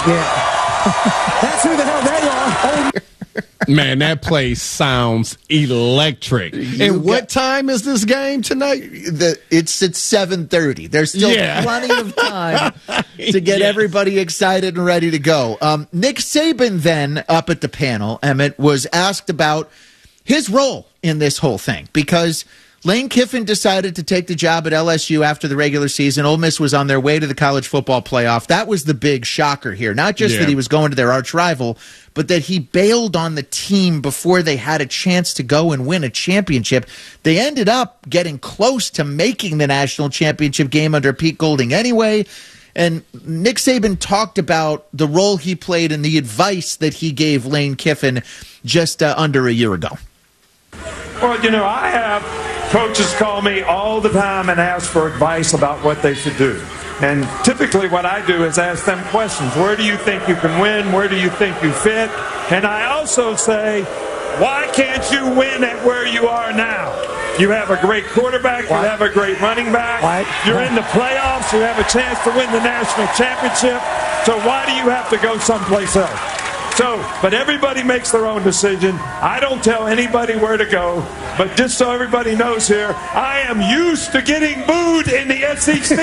Yeah. That's who the hell they are. Man, that place sounds electric. And what time is this game tonight? It's at 7:30. There's still plenty of time to get everybody excited and ready to go. Nick Saban then, up at the panel, Emmett, was asked about his role in this whole thing because Lane Kiffin decided to take the job at LSU after the regular season. Ole Miss was on their way to the college football playoff. That was the big shocker here. Not just that he was going to their arch rival, but that he bailed on the team before they had a chance to go and win a championship. They ended up getting close to making the national championship game under Pete Golding anyway. And Nick Saban talked about the role he played and the advice that he gave Lane Kiffin just under a year ago. Well, you know, I have coaches call me all the time and ask for advice about what they should do. And typically what I do is ask them questions. Where do you think you can win? Where do you think you fit? And I also say, why can't you win at where you are now? You have a great quarterback. You have a great running back. You're in the playoffs. You have a chance to win the national championship. So why do you have to go someplace else? But everybody makes their own decision. I don't tell anybody where to go. But just so everybody knows here, I am used to getting booed in the SEC.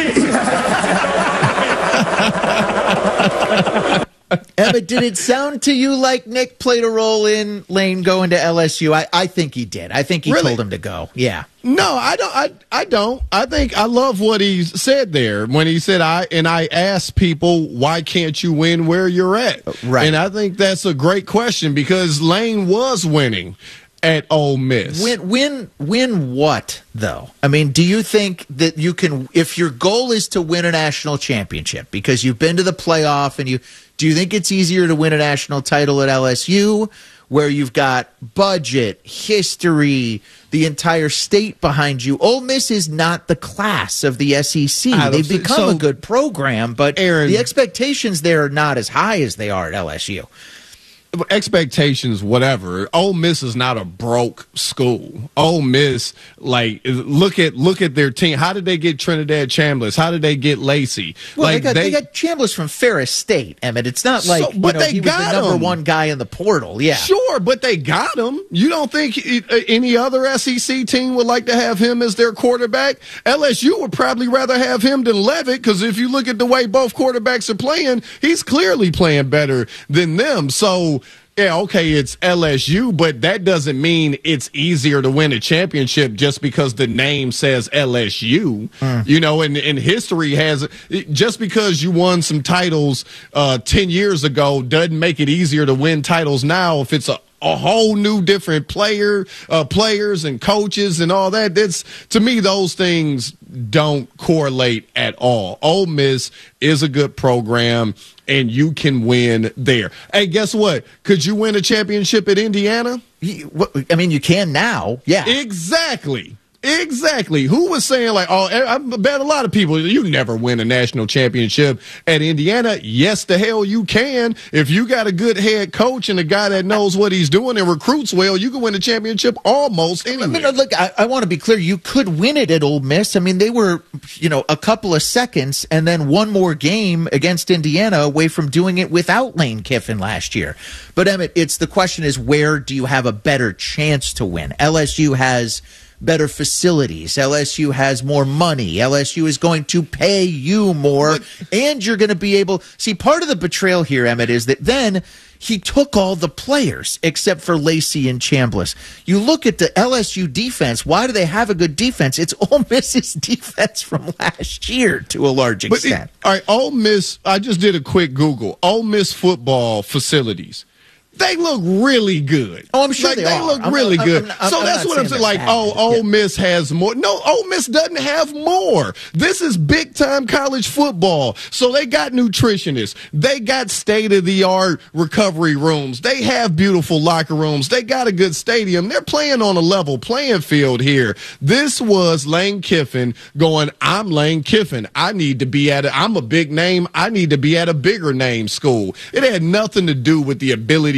Emmett, did it sound to you like Nick played a role in Lane going to LSU? I think he did. I think he told him to go. Yeah. No, I don't. I think I love what he said there when he said, I asked people, why can't you win where you're at? Right. And I think that's a great question because Lane was winning at Ole Miss. Win what, though? I mean, do you think that you can, if your goal is to win a national championship because you've been to the playoff and do you think it's easier to win a national title at LSU where you've got budget, history, the entire state behind you? Ole Miss is not the class of the SEC. They've become a good program, but Aaron, the expectations there are not as high as they are at LSU. Expectations, whatever. Ole Miss is not a broke school. Ole Miss, like, look at their team. How did they get Trinidad Chambliss? How did they get Lacey? Well, like they got Chambliss from Ferris State, Emmett. It's not like he was the number one guy in the portal. Yeah, sure, but they got him. You don't think any other SEC team would like to have him as their quarterback? LSU would probably rather have him than Levitt because if you look at the way both quarterbacks are playing, he's clearly playing better than them. So, yeah, okay, it's LSU, but that doesn't mean it's easier to win a championship just because the name says LSU. You know, and history has – just because you won some titles 10 years ago doesn't make it easier to win titles now if it's a whole new different players and coaches and all that. That's, to me, those things don't correlate at all. Ole Miss is a good program, and you can win there. Hey, guess what? Could you win a championship at Indiana? I mean, you can now. Yeah. Exactly. Who was saying, like, oh, I bet a lot of people, you never win a national championship at Indiana. Yes, the hell you can. If you got a good head coach and a guy that knows what he's doing and recruits well, you can win a championship almost anywhere. I mean, look, I want to be clear. You could win it at Ole Miss. I mean, they were, a couple of seconds and then one more game against Indiana away from doing it without Lane Kiffin last year. But, Emmett, the question is, where do you have a better chance to win? LSU has better facilities. LSU has more money. LSU is going to pay you more, and you're going to be able – see, part of the betrayal here, Emmett, is that then he took all the players except for Lacey and Chambliss. You look at the LSU defense. Why do they have a good defense? It's Ole Miss's defense from last year to a large extent. All right, Ole Miss – I just did a quick Google. Ole Miss football facilities. They look really good. Oh, I'm sure they look really good. So that's what I'm saying. Like, Ole Miss has more. No, Ole Miss doesn't have more. This is big-time college football. So they got nutritionists. They got state-of-the-art recovery rooms. They have beautiful locker rooms. They got a good stadium. They're playing on a level playing field here. This was Lane Kiffin going, I'm Lane Kiffin. I'm a big name. I need to be at a bigger name school. It had nothing to do with the ability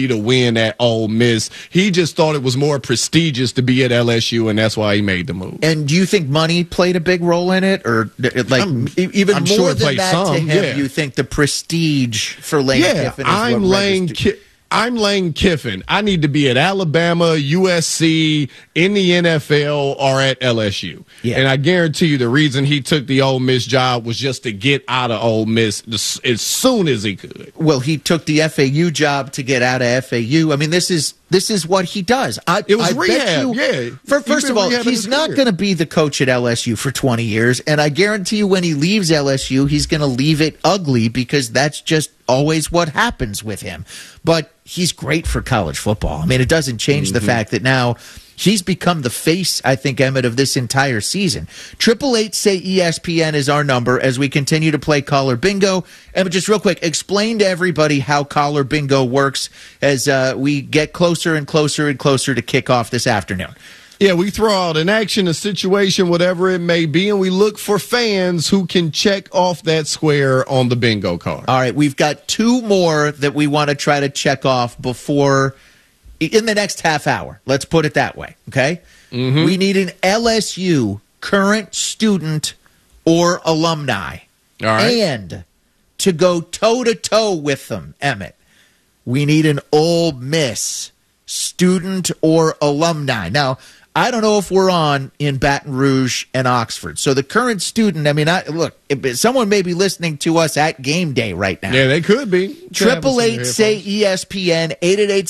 to win at Ole Miss. He just thought it was more prestigious to be at LSU, and that's why he made the move. And do you think money played a big role in it? Or even I'm more sure than that some, to him, you think the prestige for Lane Kiffin is I'm Lane Kiffin. I need to be at Alabama, USC, in the NFL, or at LSU. Yeah. And I guarantee you the reason he took the Ole Miss job was just to get out of Ole Miss as soon as he could. Well, he took the FAU job to get out of FAU. I mean, this is what he does. It was rehab, yeah. First of all, he's not going to be the coach at LSU for 20 years, and I guarantee you when he leaves LSU, he's going to leave it ugly because that's just always what happens with him. But he's great for college football. I mean, it doesn't change the fact that now he's become the face, I think, Emmett, of this entire season. 888-SAY-ESPN is our number as we continue to play Caller Bingo. Emmett, just real quick, explain to everybody how Caller Bingo works as we get closer and closer and closer to kickoff this afternoon. Yeah, we throw out an action, a situation, whatever it may be, and we look for fans who can check off that square on the bingo card. All right, we've got two more that we want to try to check off before in the next half hour. Let's put it that way, okay? Mm-hmm. We need an LSU current student or alumni. All right. And to go toe-to-toe with them, Emmett, we need an Ole Miss student or alumni. Now, I don't know if we're on in Baton Rouge and Oxford. So the current student, I mean, look, someone may be listening to us at game day right now. Yeah, they could be. 888-SAY-ESPN,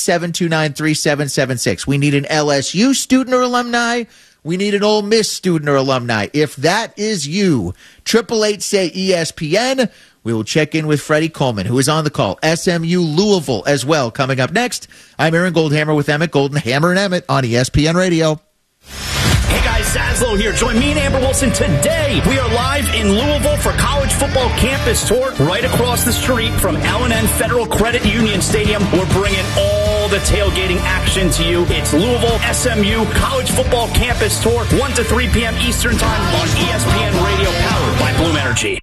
888-729-3776. We need an LSU student or alumni. We need an Ole Miss student or alumni. If that is you, 888-SAY-ESPN. We will check in with Freddie Coleman, who is on the call. SMU Louisville as well, coming up next. I'm Aaron Goldhammer with Emmett Golden, Hammer and Emmett on ESPN Radio. Hey guys, Saslow here. Join me and Amber Wilson today. We are live in Louisville for College Football Campus Tour right across the street from L&N Federal Credit Union Stadium. We're bringing all the tailgating action to you. It's Louisville SMU College Football Campus Tour, 1 to 3 p.m. Eastern Time on ESPN Radio, powered by Bloom Energy.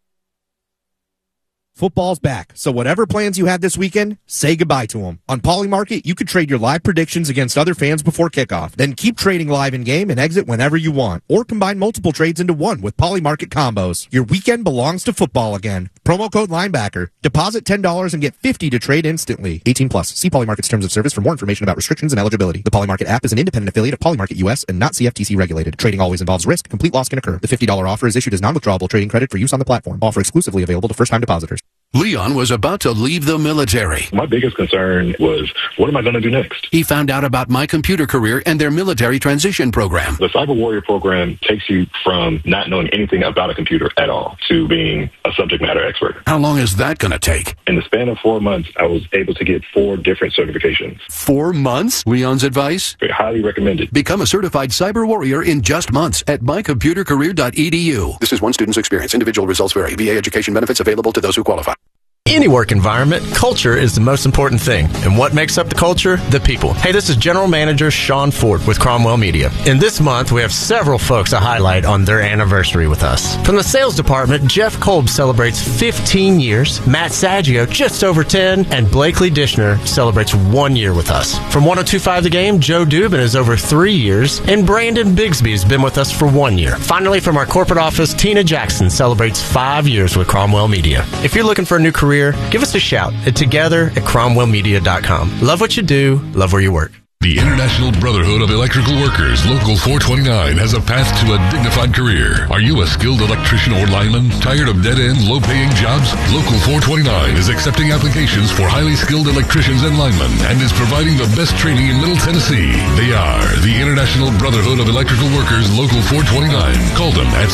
Football's back, so whatever plans you had this weekend, say goodbye to them. On Polymarket, you could trade your live predictions against other fans before kickoff. Then keep trading live in-game and exit whenever you want. Or combine multiple trades into one with Polymarket combos. Your weekend belongs to football again. Promo code Linebacker. Deposit $10 and get $50 to trade instantly. 18+. See Polymarket's terms of service for more information about restrictions and eligibility. The Polymarket app is an independent affiliate of Polymarket US and not CFTC regulated. Trading always involves risk. Complete loss can occur. The $50 offer is issued as non-withdrawable trading credit for use on the platform. Offer exclusively available to first-time depositors. Leon was about to leave the military. My biggest concern was, what am I going to do next? He found out about My Computer Career and their military transition program. The Cyber Warrior program takes you from not knowing anything about a computer at all to being a subject matter expert. How long is that going to take? In the span of 4 months, I was able to get 4 different certifications. 4 months? Leon's advice? Highly recommended. Become a certified cyber warrior in just months at mycomputercareer.edu. This is one student's experience. Individual results vary. VA education benefits available to those who qualify. Any work environment, culture is the most important thing. And what makes up the culture? The people. Hey, this is General Manager Sean Ford with Cromwell Media. And this month, we have several folks to highlight on their anniversary with us. From the sales department, Jeff Kolb celebrates 15 years, Matt Saggio just over 10, and Blakely Dishner celebrates 1 year with us. From 102.5 The Game, Joe Dubin is over 3 years, and Brandon Bigsby has been with us for 1 year. Finally, from our corporate office, Tina Jackson celebrates 5 years with Cromwell Media. If you're looking for a new career, give us a shout at together@cromwellmedia.com. Love what you do, love where you work. The International Brotherhood of Electrical Workers, Local 429, has a path to a dignified career. Are you a skilled electrician or lineman? Tired of dead-end, low-paying jobs? Local 429 is accepting applications for highly skilled electricians and linemen and is providing the best training in Middle Tennessee. They are the International Brotherhood of Electrical Workers, Local 429. Call them at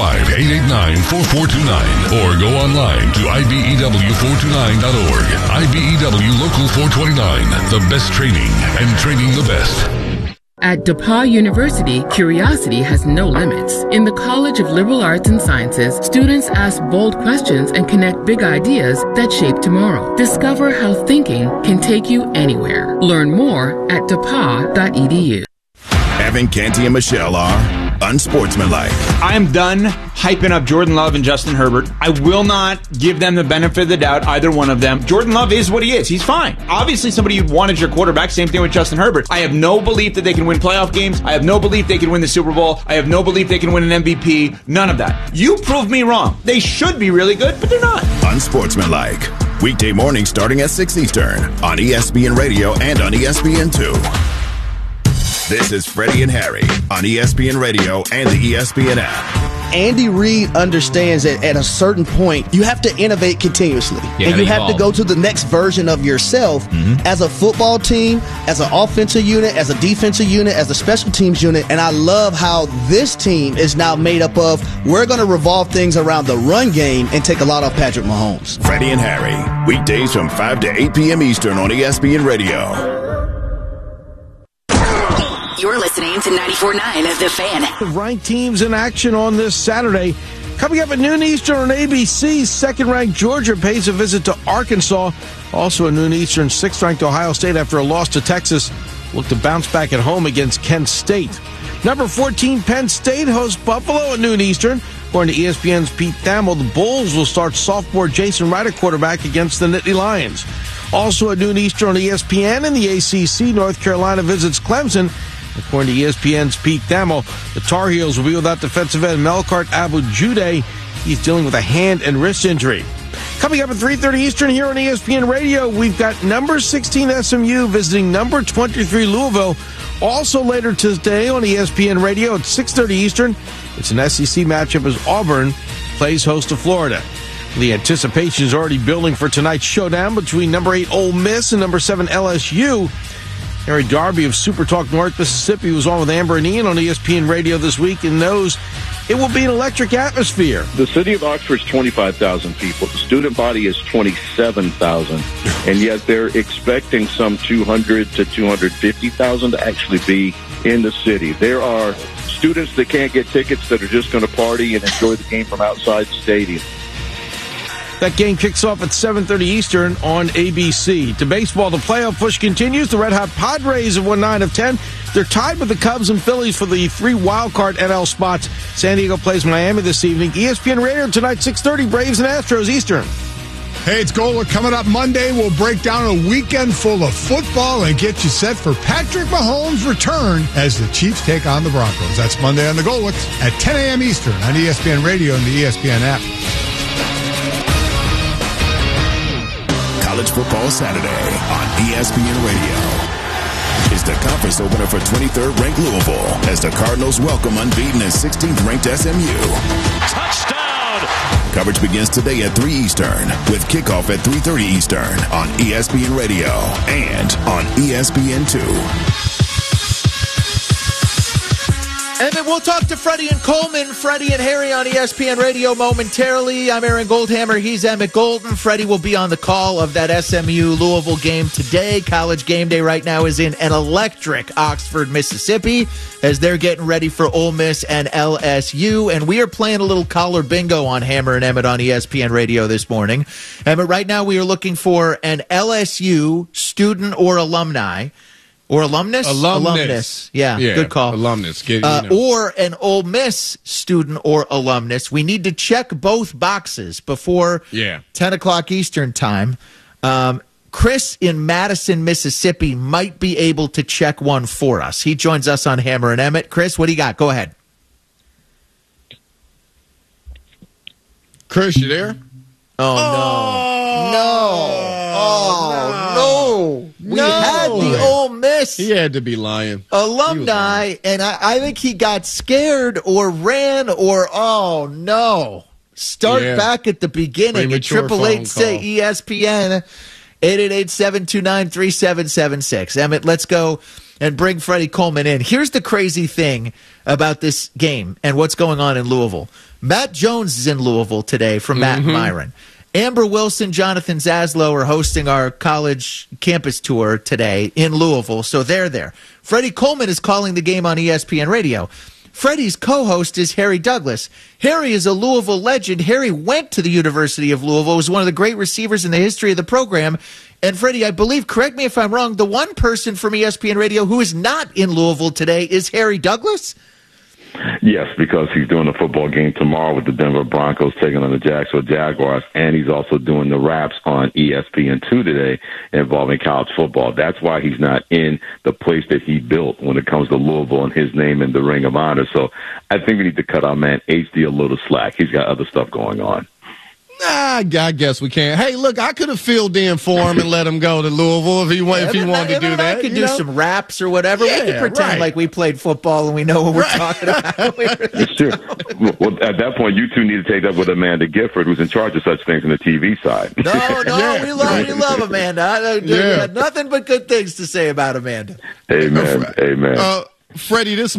615-889-4429 or go online to IBEW429.org. IBEW Local 429, the best training and training the best. At DePauw University, curiosity has no limits. In the College of Liberal Arts and Sciences, students ask bold questions and connect big ideas that shape tomorrow. Discover how thinking can take you anywhere. Learn more at depaw.edu. Evan, Canty, and Michelle are unsportsmanlike. I am done hyping up Jordan Love and Justin Herbert. I will not give them the benefit of the doubt, either one of them. Jordan Love is what he is. He's fine. Obviously, somebody you'd want as your quarterback. Same thing with Justin Herbert. I have no belief that they can win playoff games. I have no belief they can win the Super Bowl. I have no belief they can win an MVP. None of that. You proved me wrong. They should be really good, but they're not. Unsportsmanlike. Weekday morning starting at 6 Eastern on ESPN Radio and on ESPN2. This is Freddie and Harry on ESPN Radio and the ESPN app. Andy Reid understands that at a certain point, you have to innovate continuously. And you have to go to the next version of yourself as a football team, as an offensive unit, as a defensive unit, as a special teams unit. And I love how this team is now made up of, we're going to revolve things around the run game and take a lot off Patrick Mahomes. Freddie and Harry, weekdays from 5 to 8 p.m. Eastern on ESPN Radio. You're listening to 94.9 of The Fan. Ranked teams in action on this Saturday. Coming up at noon Eastern on ABC, second-ranked Georgia pays a visit to Arkansas. Also at noon Eastern, sixth-ranked Ohio State, after a loss to Texas, look to bounce back at home against Kent State. Number 14, Penn State hosts Buffalo at noon Eastern. According to ESPN's Pete Thamel, the Bulls will start sophomore Jason Wright at quarterback against the Nittany Lions. Also at noon Eastern on ESPN in the ACC, North Carolina visits Clemson. According to ESPN's Pete Thamel, the Tar Heels will be without defensive end Melkart Abu-Jude. He's dealing with a hand and wrist injury. Coming up at 3:30 Eastern here on ESPN Radio, we've got number 16 SMU visiting number 23 Louisville. Also later today on ESPN Radio at 6:30 Eastern, it's an SEC matchup as Auburn plays host to Florida. The anticipation is already building for tonight's showdown between number 8 Ole Miss and number 7 LSU. Harry Darby of Super Talk North Mississippi was on with Amber and Ian on ESPN Radio this week and knows it will be an electric atmosphere. The city of Oxford's 25,000 people. The student body is 27,000. And yet they're expecting some 200 to 250,000 to actually be in the city. There are students that can't get tickets that are just going to party and enjoy the game from outside the stadium. That game kicks off at 7:30 Eastern on ABC. To baseball, the playoff push continues. The Red Hot Padres have won 9 of 10. They're tied with the Cubs and Phillies for the 3 wildcard NL spots. San Diego plays Miami this evening. ESPN Radio tonight, 6:30, Braves and Astros Eastern. Hey, it's Gola. Coming up Monday, we'll break down a weekend full of football and get you set for Patrick Mahomes' return as the Chiefs take on the Broncos. That's Monday on the Golwicks at 10 a.m. Eastern on ESPN Radio and the ESPN app. College Football Saturday on ESPN Radio. Is the conference opener for 23rd ranked Louisville as the Cardinals welcome unbeaten and 16th ranked SMU. Touchdown! Coverage begins today at 3 Eastern with kickoff at 3:30 Eastern on ESPN Radio and on ESPN2. And then we'll talk to Freddie and Coleman, Freddie and Harry on ESPN Radio momentarily. I'm Aaron Goldhammer. He's Emmett Golden. Freddie will be on the call of that SMU-Louisville game today. College game day right now is in an electric Oxford, Mississippi, as they're getting ready for Ole Miss and LSU. And we are playing a little collar bingo on Hammer and Emmett on ESPN Radio this morning. Emmett, right now we are looking for an LSU student or alumni. Or alumnus? Alumnus. Yeah, good call. Alumnus. Or an Ole Miss student or alumnus. We need to check both boxes before 10 o'clock Eastern time. Chris in Madison, Mississippi might be able to check one for us. He joins us on Hammer and Emmett. Chris, what do you got? Go ahead. Chris, you there? We had the Ole Miss. He had to be lying. Alumni, and I think he got scared or ran or, Start back at the beginning at 888-ESPN, 888-729-3776. Emmett, let's go and bring Freddie Coleman in. Here's the crazy thing about this game and what's going on in Louisville. Matt Jones is in Louisville today from Matt and Myron. Amber Wilson, Jonathan Zaslow are hosting our college campus tour today in Louisville, so they're there. Freddie Coleman is calling the game on ESPN Radio. Freddie's co-host is Harry Douglas. Harry is a Louisville legend. Harry went to the University of Louisville, was one of the great receivers in the history of the program. And Freddie, I believe, correct me if I'm wrong, the one person from ESPN Radio who is not in Louisville today is Harry Douglas? Yes, because he's doing a football game tomorrow with the Denver Broncos taking on the Jacksonville Jaguars, and he's also doing the wraps on ESPN2 today involving college football. That's why he's not in the place that he built when it comes to Louisville and his name in the Ring of Honor. So I think we need to cut our man HD a little slack. He's got other stuff going on. I guess we can. Hey, look, I could have filled in for him and let him go to Louisville if he wanted to do that. I could do some raps or whatever. We could pretend like we played football and we know what we're talking about. Sure. Well, at that point, you two need to take that with Amanda Gifford, who's in charge of such things on the TV side. No, we love Amanda. We had nothing but good things to say about Amanda. Amen. Freddie, this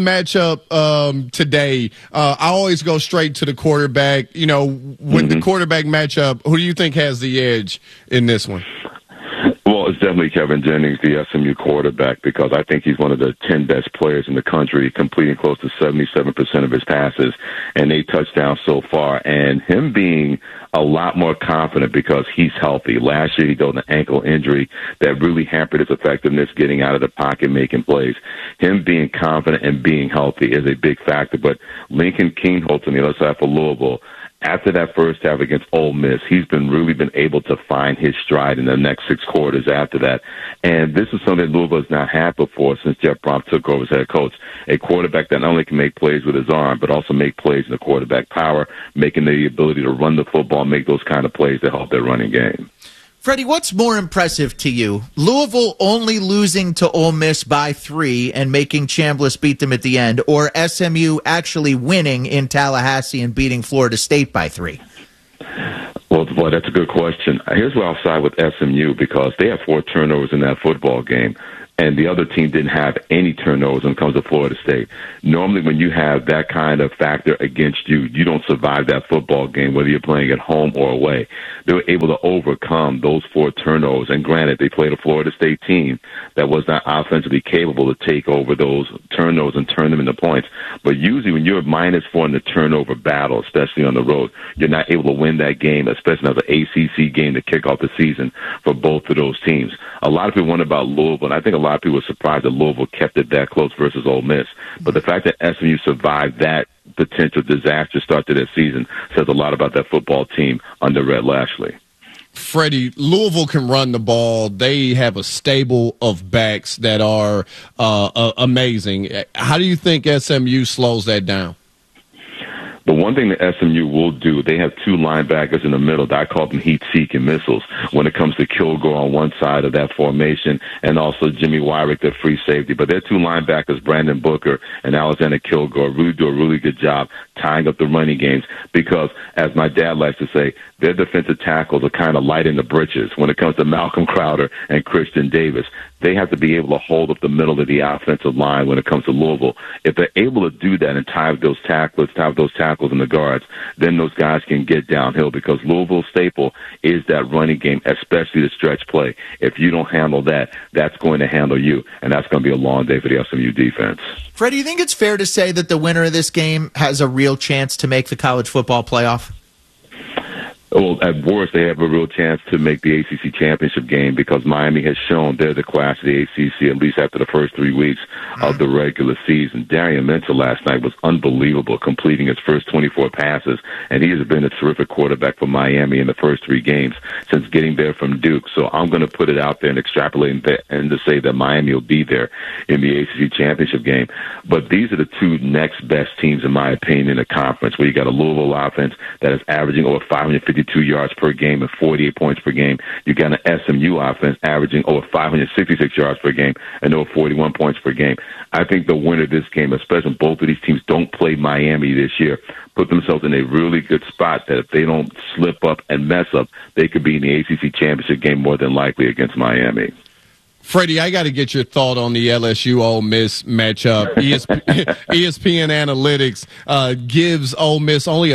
matchup today, I always go straight to the quarterback. With the quarterback matchup, who do you think has the edge in this one? Well, it's definitely Kevin Jennings, the SMU quarterback, because I think he's one of the 10 best players in the country, completing close to 77% of his passes and 8 touchdowns so far. And him being a lot more confident because he's healthy. Last year, he got an ankle injury that really hampered his effectiveness getting out of the pocket, making plays. Him being confident and being healthy is a big factor. But Lincoln Keenholz on the other side for Louisville, after that first half against Ole Miss, he's really been able to find his stride in the next 6 quarters after that. And this is something that Louisville has not had before since Jeff Brom took over as head coach. A quarterback that not only can make plays with his arm, but also make plays in the quarterback power, making the ability to run the football, make those kind of plays that help their running game. Freddie, what's more impressive to you? Louisville only losing to Ole Miss by 3 and making Chambliss beat them at the end, or SMU actually winning in Tallahassee and beating Florida State by 3? Well, boy, that's a good question. Here's where I'll side with SMU because they have 4 turnovers in that football game. And the other team didn't have any turnovers when it comes to Florida State. Normally, when you have that kind of factor against you, you don't survive that football game, whether you're playing at home or away. They were able to overcome those 4 turnovers. And granted, they played a Florida State team that was not offensively capable to take over those turnovers and turn them into points. But usually when you're -4 in the turnover battle, especially on the road, you're not able to win that game, especially as an ACC game to kick off the season for both of those teams. A lot of people wonder about Louisville, and I think a lot of people were surprised that Louisville kept it that close versus Ole Miss. But the fact that SMU survived that potential disaster start to their season says a lot about that football team under Red Lashley. Freddie, Louisville can run the ball. They have a stable of backs that are amazing. How do you think SMU slows that down? The one thing that SMU will do, they have 2 linebackers in the middle. I call them heat-seeking missiles when it comes to Kilgore on one side of that formation and also Jimmy Wyrick, the free safety. But their 2 linebackers, Brandon Booker and Alexander Kilgore, really do a really good job tying up the running games because, as my dad likes to say, their defensive tackles are kind of light in the britches when it comes to Malcolm Crowder and Christian Davis. They have to be able to hold up the middle of the offensive line when it comes to Louisville. If they're able to do that and tie up those tackles and the guards, then those guys can get downhill because Louisville's staple is that running game, especially the stretch play. If you don't handle that, that's going to handle you, and that's going to be a long day for the SMU defense. Fred, do you think it's fair to say that the winner of this game has a real chance to make the college football playoff? Well, at worst, they have a real chance to make the ACC championship game because Miami has shown they're the class of the ACC, at least after the first 3 weeks of the regular season. Darian Minter last night was unbelievable, completing his first 24 passes, and he has been a terrific quarterback for Miami in the first 3 games since getting there from Duke. So I'm going to put it out there and extrapolate and to say that Miami will be there in the ACC championship game. But these are the 2 next best teams, in my opinion, in the conference, where you got a Louisville offense that is averaging over 552 yards per game and 48 points per game. You got an SMU offense averaging over 566 yards per game and over 41 points per game. I think the winner of this game, especially when both of these teams don't play Miami this year, put themselves in a really good spot that if they don't slip up and mess up, they could be in the ACC championship game more than likely against Miami. Freddie, I got to get your thought on the LSU-Ole Miss matchup. ESPN Analytics gives Ole Miss only a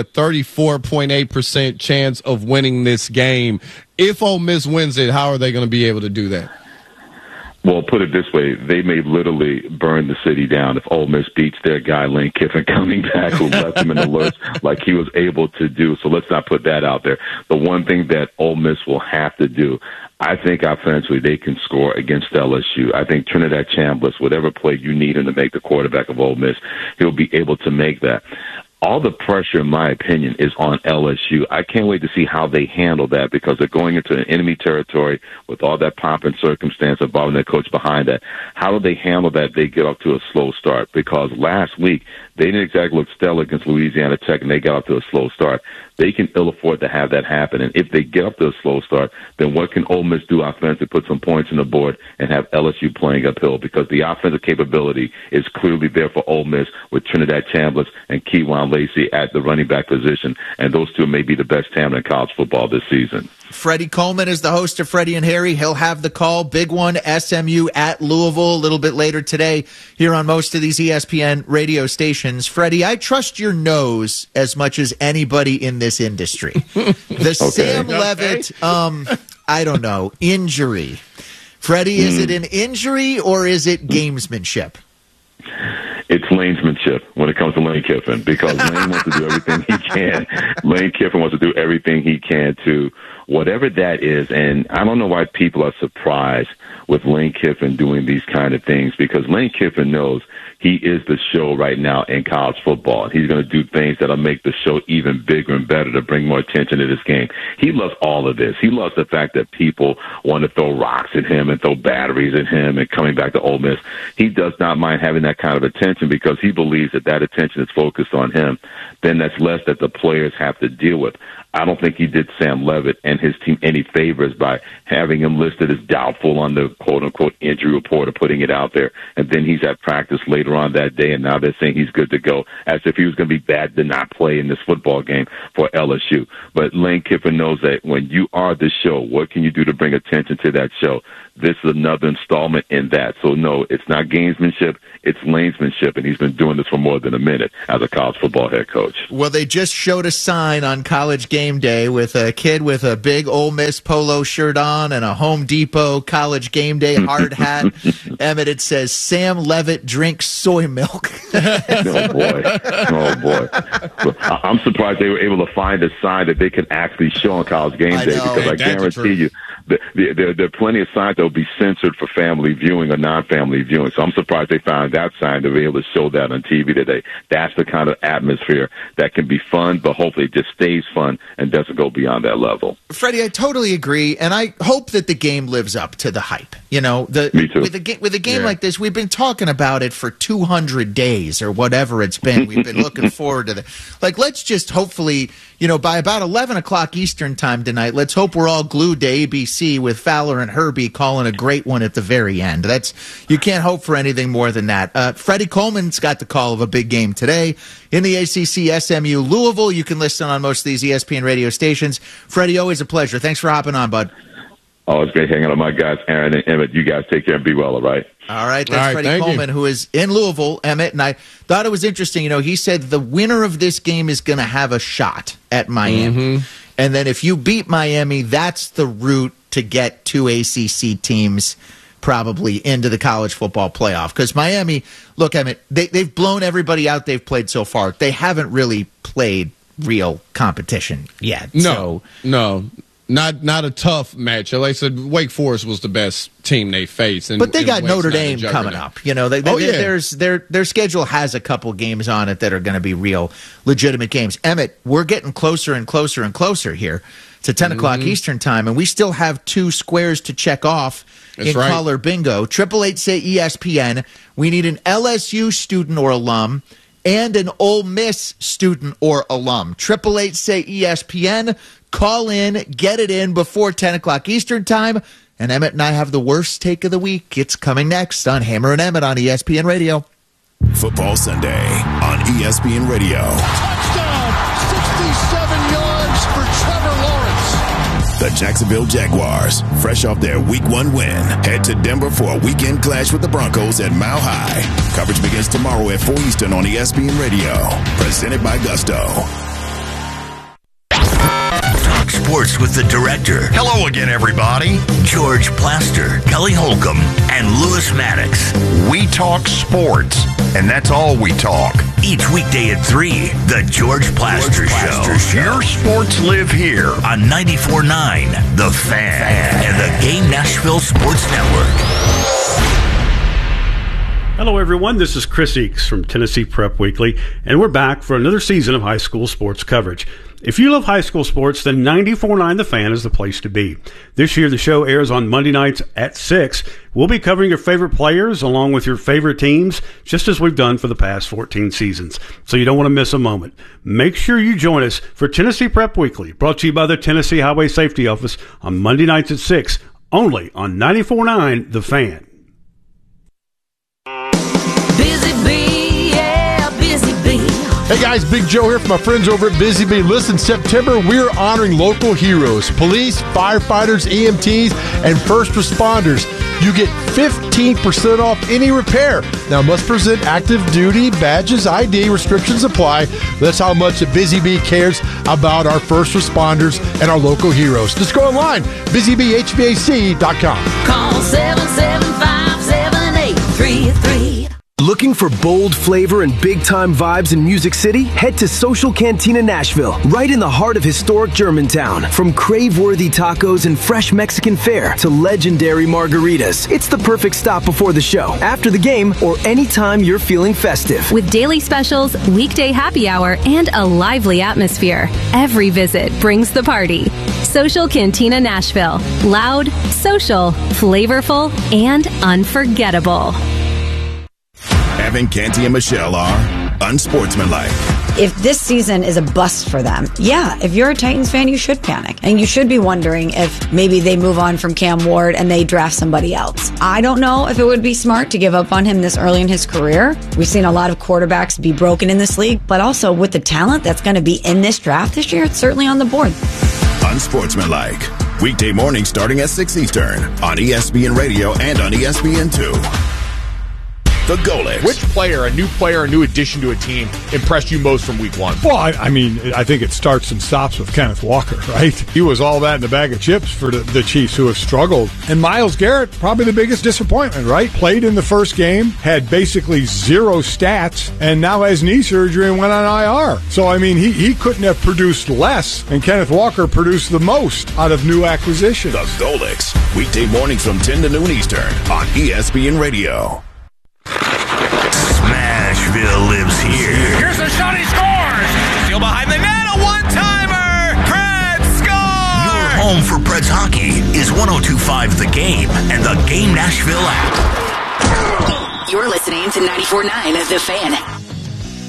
34.8% chance of winning this game. If Ole Miss wins it, how are they going to be able to do that? Well, put it this way, they may literally burn the city down if Ole Miss beats their guy Lane Kiffin coming back, who left him in the lurch like he was able to do. So let's not put that out there. The one thing that Ole Miss will have to do, I think offensively they can score against LSU. I think Trinidad Chambliss, whatever play you need him to make the quarterback of Ole Miss, he'll be able to make that. All the pressure, in my opinion, is on LSU. I can't wait to see how they handle that, because they're going into an enemy territory with all that pomp and circumstance involving their coach behind that. How do they handle that? They get off to a slow start, because last week they didn't exactly look stellar against Louisiana Tech, and they got off to a slow start. They can ill afford to have that happen. And if they get off to a slow start, then what can Ole Miss do offensively? Put some points on the board and have LSU playing uphill, because the offensive capability is clearly there for Ole Miss with Trinidad Chambliss and Keywan Lacey at the running back position. And those two may be the best talent in college football this season. Freddie Coleman is the host of Freddie and Harry. He'll have the call. Big one, SMU at Louisville a little bit later today here on most of these ESPN radio stations. Freddie, I trust your nose as much as anybody in this industry. The Sam Levitt, I don't know, injury. Freddie, is it an injury or is it gamesmanship? It's lanesmanship when it comes to Lane Kiffin, because Lane wants to do everything he can. Lane Kiffin wants to do everything he can to whatever that is. And I don't know why people are surprised with Lane Kiffin doing these kind of things, because Lane Kiffin knows he is the show right now in college football. He's going to do things that'll make the show even bigger and better to bring more attention to this game. He loves all of this. He loves the fact that people want to throw rocks at him and throw batteries at him and coming back to Ole Miss. He does not mind having that kind of attention, because he believes that that attention is focused on him. Then that's less that the players have to deal with. I don't think he did Sam Levitt and his team any favors by having him listed as doubtful on the quote-unquote injury report or putting it out there. And then he's at practice later on that day, and now they're saying he's good to go, as if he was going to be bad to not play in this football game for LSU. But Lane Kiffin knows that when you are the show, what can you do to bring attention to that show? This is another installment in that. So, no, it's not gamesmanship. It's lanesmanship, and he's been doing this for more than a minute as a college football head coach. Well, they just showed a sign on College Game Day with a kid with a big Ole Miss polo shirt on and a Home Depot College Game Day hard hat. Emmett, it says, Sam Levitt drinks soy milk. Oh, boy. Oh, boy. I'm surprised they were able to find a sign that they can actually show on College Game Day, because I guarantee you there are plenty of signs that will be censored for family viewing or non-family viewing. So I'm surprised they found that sign to be able to show that on TV today. That's the kind of atmosphere that can be fun, but hopefully it just stays fun and doesn't go beyond that level. Freddie, I totally agree, and I hope that the game lives up to the hype. You know, Me too. With a game like this, we've been talking about it for 200 days or whatever it's been. We've been looking forward to it. Like, let's just hopefully, you know, by about 11 o'clock Eastern time tonight, let's hope we're all glued to ABC with Fowler and Herbie calling a great one at the very end. You can't hope for anything more than that. Freddie Coleman's got the call of a big game today in the ACC, SMU Louisville. You can listen on most of these ESPN radio stations. Freddie, always a pleasure. Thanks for hopping on, bud. Oh, it's great hanging out with my guys, Aaron and Emmett. You guys take care and be well, all right? All right, that's Freddie Coleman, who is in Louisville, Emmett. And I thought it was interesting. You know, he said the winner of this game is going to have a shot at Miami. And then if you beat Miami, that's the route to get two ACC teams probably into the college football playoff. Because Miami, look, Emmett, they've blown everybody out they've played so far. They haven't really played real competition yet. No. Not a tough match. Like I said, Wake Forest was the best team they faced. But they got Notre Dame coming up. You know, their schedule has a couple games on it that are going to be real legitimate games. Emmett, we're getting closer and closer and closer here to 10 o'clock Eastern time, and we still have two squares to check off in caller bingo. 888-SAY-ESPN. We need an LSU student or alum and an Ole Miss student or alum. 888-SAY-ESPN. Call in, get it in before 10 o'clock Eastern time. And Emmett and I have the worst take of the week. It's coming next on Hammer and Emmett on ESPN Radio. Football Sunday on ESPN Radio. Touchdown! 67 yards for Trevor Lawrence. The Jacksonville Jaguars, fresh off their Week 1 win, head to Denver for a weekend clash with the Broncos at Mile High. Coverage begins tomorrow at 4 Eastern on ESPN Radio. Presented by Gusto. Sports with the director. Hello again, everybody. George Plaster, Kelly Holcomb, and Lewis Maddox. We talk sports, and that's all we talk. Each weekday at 3, The George Plaster Show. Your sports live here on 94.9, The Fan, and the Game Nashville Sports Network. Hello, everyone. This is Chris Eakes from Tennessee Prep Weekly, and we're back for another season of high school sports coverage. If you love high school sports, then 94.9 The Fan is the place to be. This year, the show airs on Monday nights at 6. We'll be covering your favorite players along with your favorite teams, just as we've done for the past 14 seasons. So you don't want to miss a moment. Make sure you join us for Tennessee Prep Weekly, brought to you by the Tennessee Highway Safety Office on Monday nights at 6, only on 94.9 The Fan. Hey guys, Big Joe here from my friends over at Busy Bee. Listen, September, we're honoring local heroes, police, firefighters, EMTs, and first responders. You get 15% off any repair. Now, must present active duty badges, ID, restrictions apply. That's how much Busy Bee cares about our first responders and our local heroes. Just go online, busybhvac.com. Call 775-7833. Looking for bold flavor and big-time vibes in Music City? Head to Social Cantina Nashville, right in the heart of historic Germantown. From crave-worthy tacos and fresh Mexican fare to legendary margaritas, it's the perfect stop before the show, after the game, or anytime you're feeling festive. With daily specials, weekday happy hour, and a lively atmosphere, every visit brings the party. Social Cantina Nashville. Loud, social, flavorful, and unforgettable. Evan, Canty, and Michelle are unsportsmanlike. If this season is a bust for them, yeah, if you're a Titans fan, you should panic. And you should be wondering if maybe they move on from Cam Ward and they draft somebody else. I don't know if it would be smart to give up on him this early in his career. We've seen a lot of quarterbacks be broken in this league, but also with the talent that's going to be in this draft this year, it's certainly on the board. Unsportsmanlike. Weekday mornings starting at 6 Eastern on ESPN Radio and on ESPN2. The Golics. Which player, a new addition to a team, impressed you most from week one? Well, I mean, I think it starts and stops with Kenneth Walker, right? He was all that in a bag of chips for the Chiefs, who have struggled. And Myles Garrett, probably the biggest disappointment, right? Played in the first game, had basically zero stats, and now has knee surgery and went on IR. So, I mean, he couldn't have produced less, and Kenneth Walker produced the most out of new acquisitions. The Golics. Weekday mornings from 10 to noon Eastern on ESPN Radio. Smashville lives here. Here's a shot, he scores! Still behind the net, a one-timer! Preds score! Your home for Preds hockey is 102.5 The Game and the Game Nashville app. You're listening to 94.9 The Fan.